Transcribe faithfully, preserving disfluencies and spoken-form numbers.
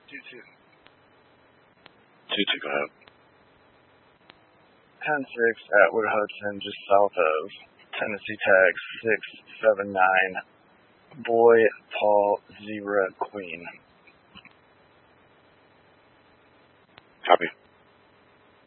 two two. two two, go ahead. ten six, Atwood Hudson, just south of Tennessee Tag, six seven nine, Boy, Paul, Zebra, Queen. Copy.